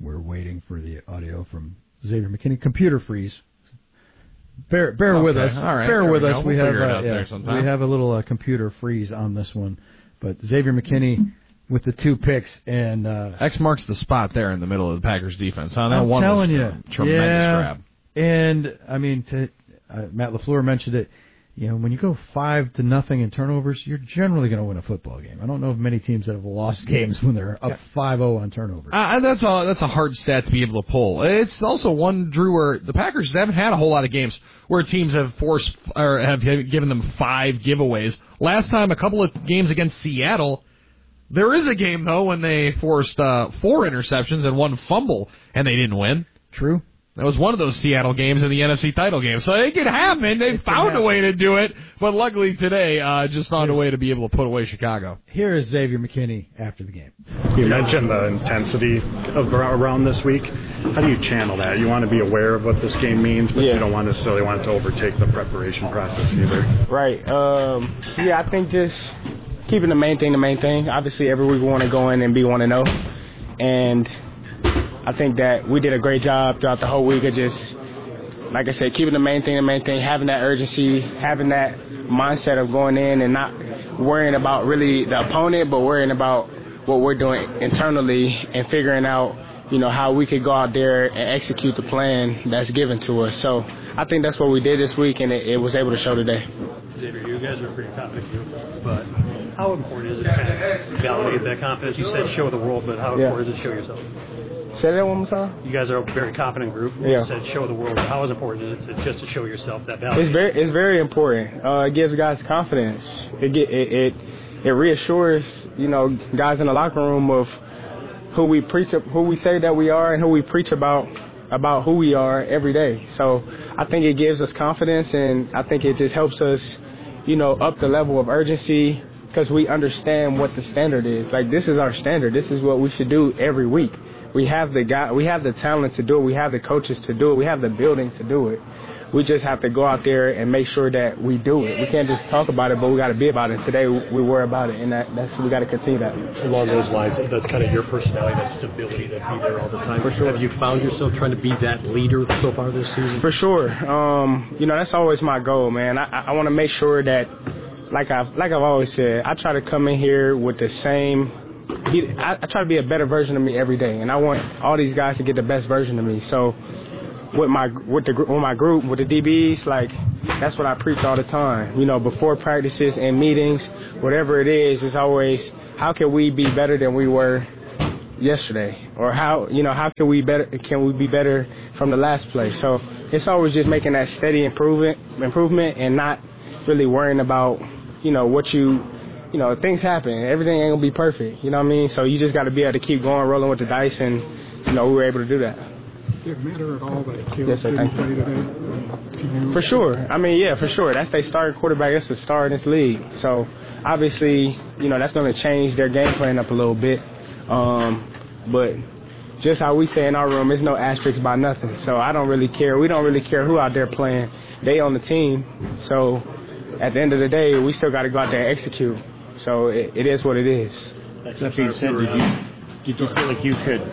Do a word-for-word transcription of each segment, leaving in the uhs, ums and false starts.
We're waiting for the audio from Xavier McKinney. Computer freeze. Bear, bear okay. with us. All right. Bear there with we us. Go. We we'll have uh, yeah, we have a little uh, computer freeze on this one. But Xavier McKinney with the two picks and uh, X marks the spot there in the middle of the Packers defense. Huh? That I'm one telling was you, a tremendous yeah, grab. And I mean, to, uh, Matt LaFleur mentioned it. You know, when you go five to nothing in turnovers, you're generally going to win a football game. I don't know of many teams that have lost games when they're up five oh on turnovers. Uh, that's a that's a hard stat to be able to pull. It's also one, Drew, where the Packers haven't had a whole lot of games where teams have forced or have given them five giveaways. Last time, a couple of games against Seattle. There is a game though when they forced uh, four interceptions and one fumble, and they didn't win. True. That was one of those Seattle games in the N F C title game. So it could happen. They it found happen. a way to do it, but luckily today uh, just found Here's, a way to be able to put away Chicago. Here is Xavier McKinney after the game. You mentioned the intensity of around this week. How do you channel that? You want to be aware of what this game means, but yeah. you don't want necessarily want it to overtake the preparation process either. Right. Um, yeah, I think just keeping the main thing the main thing. Obviously, every week we want to go in and be one and oh. And I think that we did a great job throughout the whole week of just, like I said, keeping the main thing the main thing, having that urgency, having that mindset of going in and not worrying about really the opponent, but worrying about what we're doing internally and figuring out, you know, how we could go out there and execute the plan that's given to us. So I think that's what we did this week, and it, it was able to show today. Xavier, you guys are pretty confident, but how important is it to kind of validate that confidence? You said show the world, but how important yeah. is it to show yourself? Say that one more time. You guys are a very confident group. You yeah. said show the world. How is important is it just to show yourself that value? It's very, it's very important. Uh, it gives guys confidence. It, get, it it it reassures, you know, guys in the locker room of who we preach, who we say that we are, and who we preach about about who we are every day. So I think it gives us confidence, and I think it just helps us, you know, up the level of urgency because we understand what the standard is. Like, this is our standard. This is what we should do every week. We have the guy, we have the talent to do it. We have the coaches to do it. We have the building to do it. We just have to go out there and make sure that we do it. We can't just talk about it, but we got to be about it. Today we were about it, and that, that's we got to continue that. Along those lines, that's kind of your personality, that stability, to be there all the time. For sure. Have you found yourself trying to be that leader so far this season? For sure. Um, you know, that's always my goal, man. I, I want to make sure that, like I've like I've always said, I try to come in here with the same. Be, I, I try to be a better version of me every day, and I want all these guys to get the best version of me. So, with my with the with my group, with the D Bs, like that's what I preach all the time. You know, before practices and meetings, whatever it is, it's always how can we be better than we were yesterday, or how you know how can we better can we be better from the last play. So it's always just making that steady improvement improvement and not really worrying about you know what you. You know, things happen. Everything ain't gonna be perfect. You know what I mean? So you just got to be able to keep going, rolling with the dice, and you know we were able to do that. Did it matter at all that Caleb yes, sir, didn't play today? To you? For sure. I mean, yeah, for sure. That's their starting quarterback. That's the star in this league. So obviously, you know, that's going to change their game plan up a little bit. Um, but just how we say in our room, there's no asterisk by nothing. So I don't really care. We don't really care who out there playing. They on the team. So at the end of the day, we still got to go out there and execute. So it, it is what it is. That being said, did you, did you feel like you could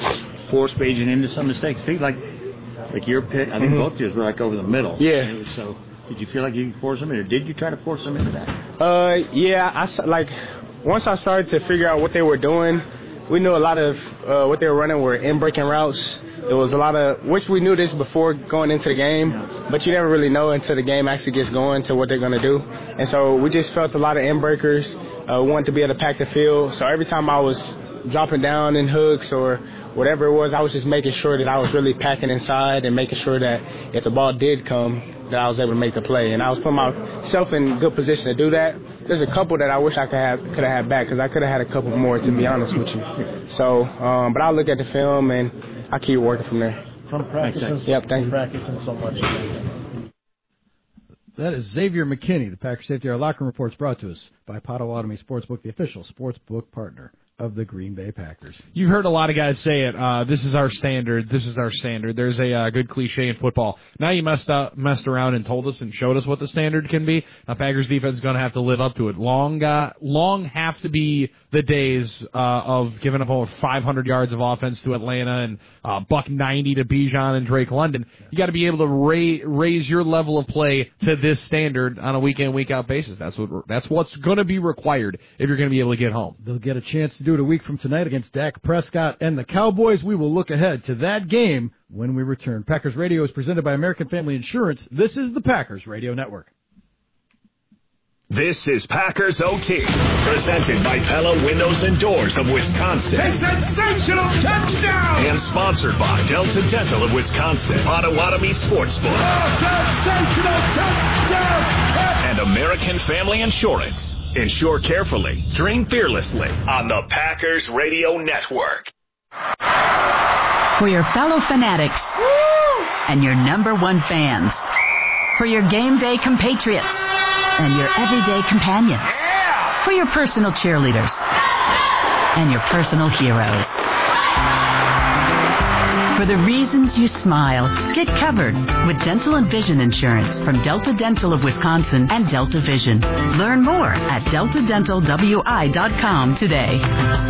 force Bajan into some mistakes? I think like like your pick, I think mm-hmm. both of yours were like over the middle. Yeah. So did you feel like you could force them in, or did you try to force them into that? Uh, yeah. I like once I started to figure out what they were doing, we knew a lot of uh, what they were running were in-breaking routes. There was a lot of, which we knew this before going into the game, but you never really know until the game actually gets going to what they're going to do. And so we just felt a lot of in-breakers. Uh, we wanted to be able to pack the field. So every time I was dropping down in hooks or whatever it was, I was just making sure that I was really packing inside and making sure that if the ball did come, that I was able to make the play. And I was putting myself in good position to do that. There's a couple that I wish I could have could have had back because I could have had a couple more, to be honest with you. So, um, but I'll look at the film and I keep working from there. From practicing, yep, thank you. practicing so much. That is Xavier McKinney, the Packer Safety Our Locker Room Reports, brought to us by Potawatomi Sportsbook, the official sportsbook partner of the Green Bay Packers. You've heard a lot of guys say it. Uh, this is our standard. This is our standard. There's a uh, good cliche in football. Now you messed up, messed around and told us and showed us what the standard can be. Now Packers defense is going to have to live up to it. Long, uh, long have to be the days uh, of giving up over five hundred yards of offense to Atlanta and uh, buck ninety to Bijan and Drake London. You got to be able to ra- raise your level of play to this standard on a week in, week out basis. That's what that's what's going to be required if you're going to be able to get home. They'll get a chance to do it a week from tonight against Dak Prescott and the Cowboys. We will look ahead to that game when we return. Packers Radio is presented by American Family Insurance. This is the Packers Radio Network. This is Packers O T, presented by Pella Windows and Doors of Wisconsin. A sensational touchdown! And sponsored by Delta Dental of Wisconsin, Potawatomi Sportsbook. Oh, sensational touchdown! And American Family Insurance. Insure carefully, dream fearlessly on the Packers Radio Network. For your fellow fanatics Woo! And your number one fans. For your game day compatriots and your everyday companions. Yeah! For your personal cheerleaders and your personal heroes. For the reasons you smile, get covered with dental and vision insurance from Delta Dental of Wisconsin and Delta Vision. Learn more at delta dental w i dot com today.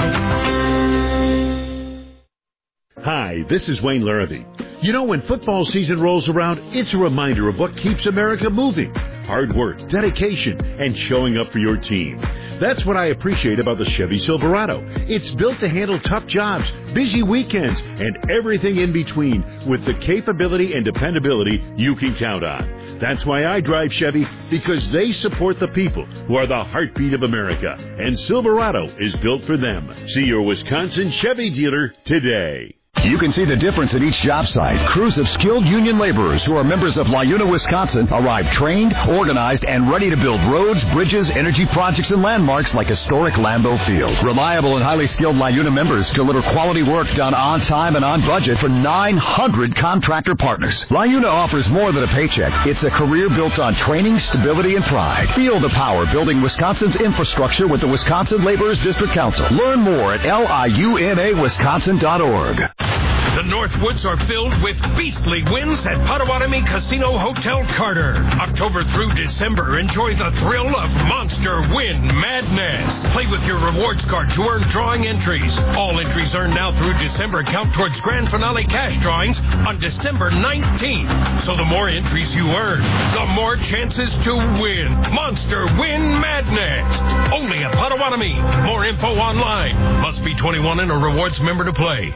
Hi, this is Wayne Larrabee. You know, when football season rolls around, it's a reminder of what keeps America moving. Hard work, dedication, and showing up for your team. That's what I appreciate about the Chevy Silverado. It's built to handle tough jobs, busy weekends, and everything in between with the capability and dependability you can count on. That's why I drive Chevy, because they support the people who are the heartbeat of America. And Silverado is built for them. See your Wisconsin Chevy dealer today. You can see the difference at each job site. Crews of skilled union laborers who are members of LaUna, Wisconsin, arrive trained, organized, and ready to build roads, bridges, energy projects, and landmarks like historic Lambeau Field. Reliable and highly skilled LaUna members deliver quality work done on time and on budget for nine hundred contractor partners. LaUna offers more than a paycheck. It's a career built on training, stability, and pride. Feel the power building Wisconsin's infrastructure with the Wisconsin Laborers District Council. Learn more at L I U N A wisconsin dot org. The Northwoods are filled with beastly wins at Potawatomi Casino Hotel Carter. October through December, enjoy the thrill of Monster Win Madness. Play with your rewards card to earn drawing entries. All entries earned now through December count towards grand finale cash drawings on December nineteenth. So the more entries you earn, the more chances to win. Monster Win Madness. Only at Potawatomi. More info online. Must be twenty-one and a rewards member to play.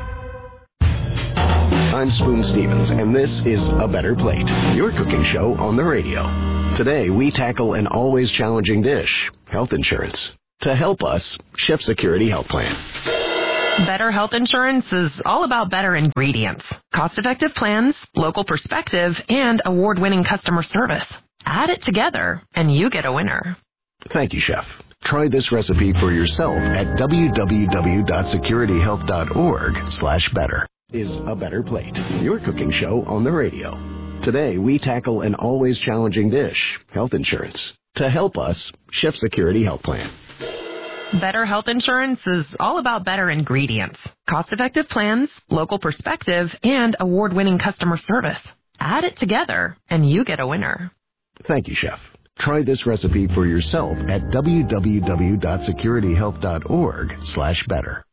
I'm Spoon Stevens, and this is A Better Plate, your cooking show on the radio. Today, we tackle an always challenging dish, health insurance. To help us, Chef Security Health Plan. Better health insurance is all about better ingredients, cost-effective plans, local perspective, and award-winning customer service. Add it together, and you get a winner. Thank you, Chef. Try this recipe for yourself at w w w dot security health dot org slash better. Is A Better Plate, your cooking show on the radio. Today, we tackle an always challenging dish, health insurance. To help us, Chef Security Health Plan. Better health insurance is all about better ingredients, cost-effective plans, local perspective, and award-winning customer service. Add it together, and you get a winner. Thank you, Chef. Try this recipe for yourself at w w w dot security health dot org slash better.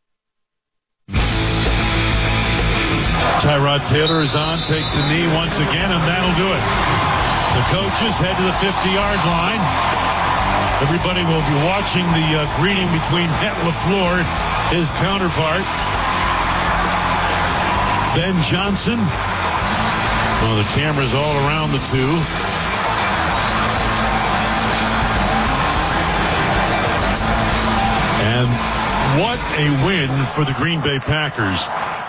Tyrod Taylor is on, takes the knee once again, and that'll do it. The coaches head to the fifty-yard line. Everybody will be watching the uh, greeting between Matt LaFleur, his counterpart, Ben Johnson. Well, the cameras all around the two. And what a win for the Green Bay Packers.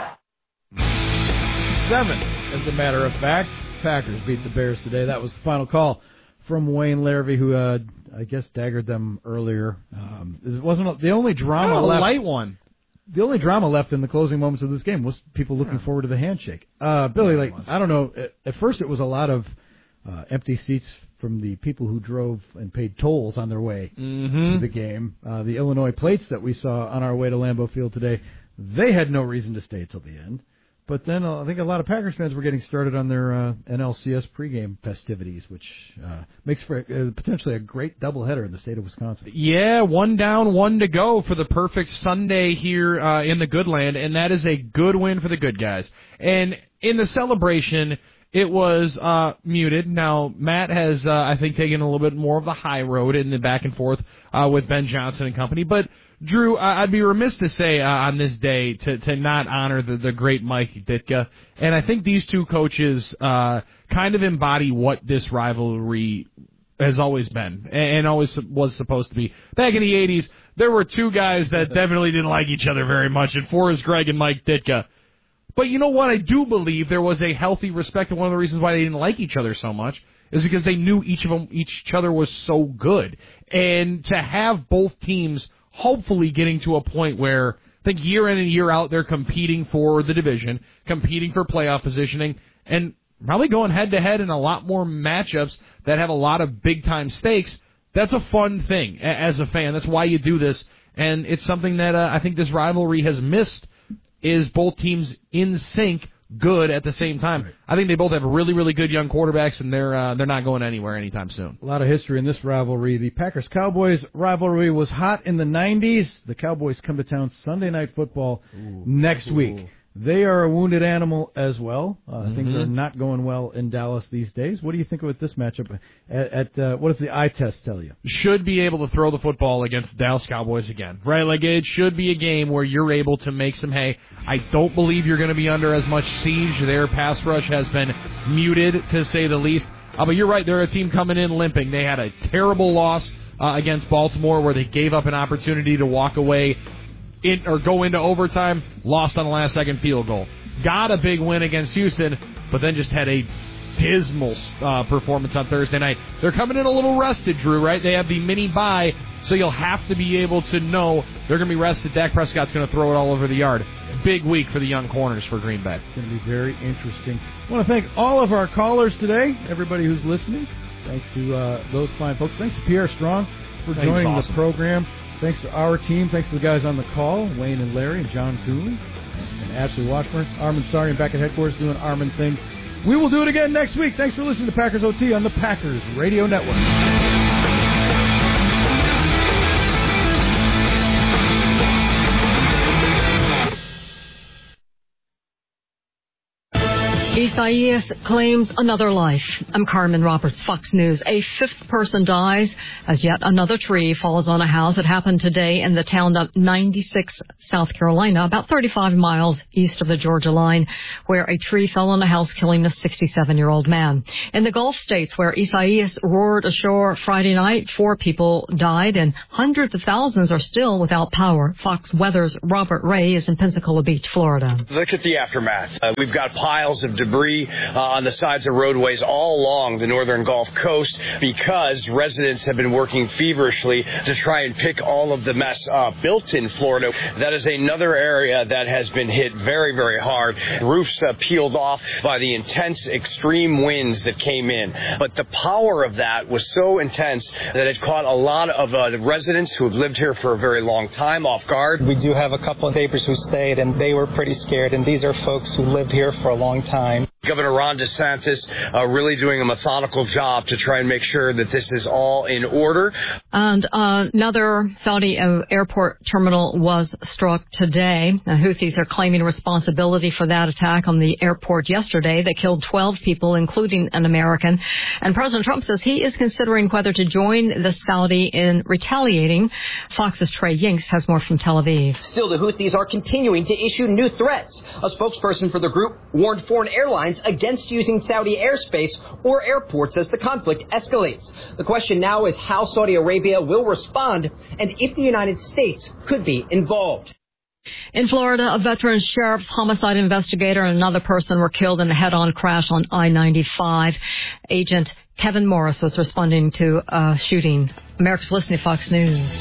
Seven, as a matter of fact. Packers beat the Bears today. That was the final call from Wayne Larrabee, who uh, I guess daggered them earlier. Um, it wasn't the only drama oh, a left. light one. The only drama left in the closing moments of this game was people looking yeah. forward to the handshake. Uh, Billy, like I don't know. At, at first, it was a lot of uh, empty seats from the people who drove and paid tolls on their way mm-hmm. to the game. Uh, the Illinois plates that we saw on our way to Lambeau Field today, they had no reason to stay till the end. But then uh, I think a lot of Packers fans were getting started on their uh, N L C S pregame festivities, which uh, makes for uh, potentially a great doubleheader in the state of Wisconsin. Yeah, one down, one to go for the perfect Sunday here uh, in the good land, and that is a good win for the good guys. And in the celebration, it was uh, muted. Now, Matt has, uh, I think, taken a little bit more of the high road in the back and forth uh, with Ben Johnson and company, but Drew, I'd be remiss to say uh, on this day to, to not honor the, the great Mike Ditka. And I think these two coaches uh, kind of embody what this rivalry has always been and always was supposed to be. Back in the eighties, there were two guys that definitely didn't like each other very much, and Forrest Gregg and Mike Ditka. But you know what? I do believe there was a healthy respect, and one of the reasons why they didn't like each other so much is because they knew each of them, each other was so good. And to have both teams hopefully getting to a point where I think year in and year out they're competing for the division, competing for playoff positioning, and probably going head-to-head in a lot more matchups that have a lot of big-time stakes. That's a fun thing as a fan. That's why you do this, and it's something that uh, I think this rivalry has missed, is both teams in sync, good at the same time. Right. I think they both have really, really good young quarterbacks, and they're uh, they're not going anywhere anytime soon. A lot of history in this rivalry. The Packers-Cowboys rivalry was hot in the nineties. The Cowboys come to town Sunday Night Football Ooh. next Ooh. week. They are a wounded animal as well. Uh, mm-hmm. Things are not going well in Dallas these days. What do you think about this matchup? At, at uh, what does the eye test tell you? Should be able to throw the football against the Dallas Cowboys again, right? Like, it should be a game where you're able to make some hay. I don't believe you're going to be under as much siege. Their pass rush has been muted, to say the least. Uh, but you're right, they're a team coming in limping. They had a terrible loss uh, against Baltimore where they gave up an opportunity to walk away In, or go into overtime, lost on the last second field goal. Got a big win against Houston, but then just had a dismal uh, performance on Thursday night. They're coming in a little rested, Drew, right? They have the mini bye, so you'll have to be able to know they're going to be rested. Dak Prescott's going to throw it all over the yard. Big week for the young corners for Green Bay. It's going to be very interesting. I want to thank all of our callers today, everybody who's listening. Thanks to uh, those fine folks. Thanks to Pierre Strong for Thanks, joining awesome. the program. Thanks to our team. Thanks to the guys on the call, Wayne and Larry and John Cooley and Ashley Washburn. Armin Sarian back at headquarters doing Armin things. We will do it again next week. Thanks for listening to Packers O T on the Packers Radio Network. Isaias claims another life. I'm Carmen Roberts, Fox News. A fifth person dies as yet another tree falls on a house. It happened today in the town of ninety-six, South Carolina, about thirty-five miles east of the Georgia line, where a tree fell on a house, killing a sixty-seven-year-old man. In the Gulf states, where Isaias roared ashore Friday night, four people died and hundreds of thousands are still without power. Fox Weather's Robert Ray is in Pensacola Beach, Florida. Look at the aftermath. Uh, we've got piles of debris uh, on the sides of roadways all along the northern Gulf Coast because residents have been working feverishly to try and pick all of the mess up. Built in Florida, that is another area that has been hit very, very hard. Roofs uh, peeled off by the intense extreme winds that came in. But the power of that was so intense that it caught a lot of uh, residents who have lived here for a very long time off guard. We do have a couple of neighbors who stayed, and they were pretty scared. And these are folks who lived here for a long time. Governor Ron DeSantis uh, really doing a methodical job to try and make sure that this is all in order. And uh, another Saudi uh, airport terminal was struck today. The Houthis are claiming responsibility for that attack on the airport yesterday that killed twelve people, including an American. And President Trump says he is considering whether to join the Saudi in retaliating. Fox's Trey Yinks has more from Tel Aviv. Still, the Houthis are continuing to issue new threats. A spokesperson for the group warned foreign airlines against using Saudi airspace or airports as the conflict escalates. The question now is how Saudi Arabia will respond and if the United States could be involved. In Florida, a veteran sheriff's homicide investigator and another person were killed in a head-on crash on I ninety-five. Agent Kevin Morris was responding to a shooting. America's listening to Fox News.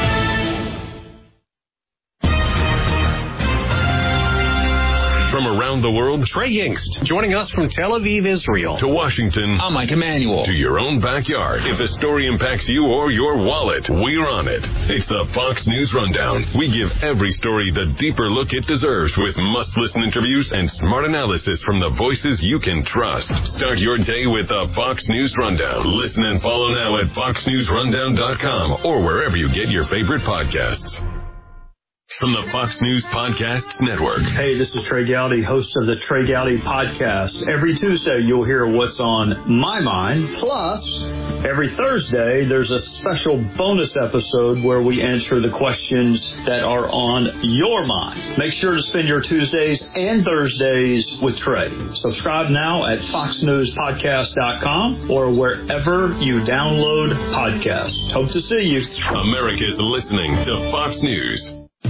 From around around the world? Trey Yingst, joining us from Tel Aviv, Israel. To Washington. I'm Mike Emanuel. To your own backyard. If the story impacts you or your wallet, we're on it. It's the Fox News Rundown. We give every story the deeper look it deserves with must-listen interviews and smart analysis from the voices you can trust. Start your day with the Fox News Rundown. Listen and follow now at fox news rundown dot com or wherever you get your favorite podcasts. From the Fox News Podcasts Network. Hey, this is Trey Gowdy, host of the Trey Gowdy Podcast. Every Tuesday, you'll hear what's on my mind. Plus, every Thursday, there's a special bonus episode where we answer the questions that are on your mind. Make sure to spend your Tuesdays and Thursdays with Trey. Subscribe now at fox news podcast dot com or wherever you download podcasts. Hope to see you. America's listening to Fox News.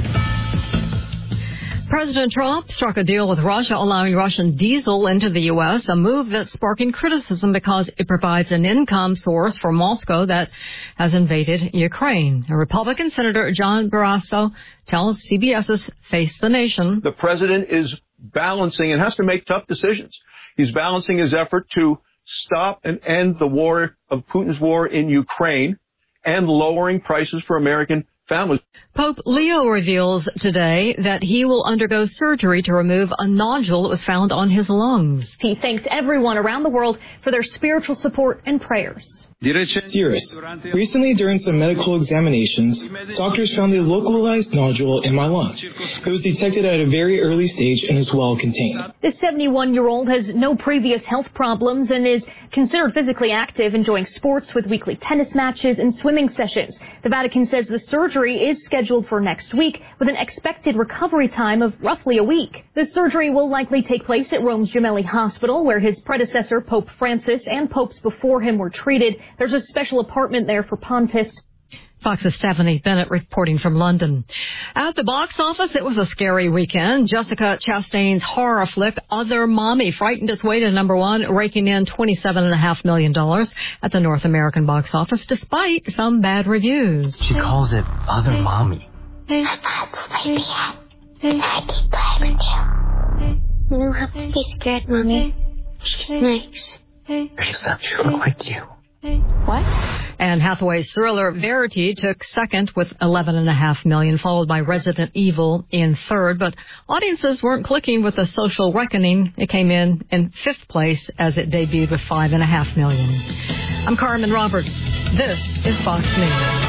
President Trump struck a deal with Russia allowing Russian diesel into the U S, a move that's sparking criticism because it provides an income source for Moscow that has invaded Ukraine. A Republican Senator John Barrasso tells CBS's Face the Nation. The president is balancing and has to make tough decisions. He's balancing his effort to stop and end the war of Putin's war in Ukraine and lowering prices for American families. Pope Leo reveals today that he will undergo surgery to remove a nodule that was found on his lungs. He thanked everyone around the world for their spiritual support and prayers. Dearest, recently during some medical examinations, doctors found a localized nodule in my lung. It was detected at a very early stage and is well contained. The seventy-one-year-old has no previous health problems and is considered physically active, enjoying sports with weekly tennis matches and swimming sessions. The Vatican says the surgery is scheduled for next week with an expected recovery time of roughly a week. The surgery will likely take place at Rome's Gemelli Hospital, where his predecessor, Pope Francis, and popes before him were treated. There's a special apartment there for pontiffs. Fox's Stephanie Bennett reporting from London. At the box office, it was a scary weekend. Jessica Chastain's horror flick, Other Mommy, frightened its way to number one, raking in twenty-seven point five million dollars at the North American box office, despite some bad reviews. She calls it Other Mommy. I'm not sleepy yet. I keep playing with you. You don't have to be scared, Mommy. She's nice. Except you look like you. What? Anne Hathaway's thriller Verity took second with eleven point five million dollars, followed by Resident Evil in third. But audiences weren't clicking with The Social Reckoning. It came in in fifth place as it debuted with five point five million dollars. I'm Carmen Roberts. This is Fox News.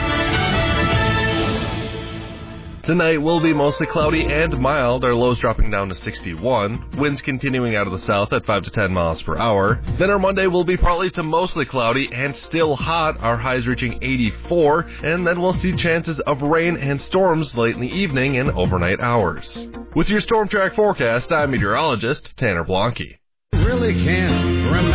Tonight will be mostly cloudy and mild, our lows dropping down to sixty-one, winds continuing out of the south at five to ten miles per hour. Then our Monday will be partly to mostly cloudy and still hot, our highs reaching eighty-four, and then we'll see chances of rain and storms late in the evening and overnight hours. With your Storm Track forecast, I'm meteorologist Tanner Blanke. Really can't remember.